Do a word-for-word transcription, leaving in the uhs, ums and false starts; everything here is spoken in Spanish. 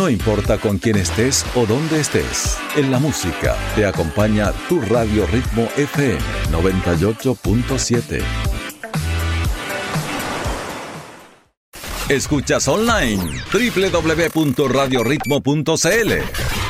No importa con quién estés o dónde estés, en la música te acompaña tu Radio Ritmo F M noventa y ocho punto siete. Escuchas online doble u doble u doble u punto radio ritmo punto c l.